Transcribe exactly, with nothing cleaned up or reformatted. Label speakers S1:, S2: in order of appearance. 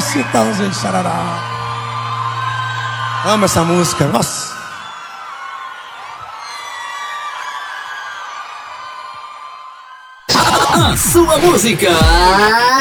S1: Chitãozinho Xarará. Amo essa música, nossa.
S2: A sua música.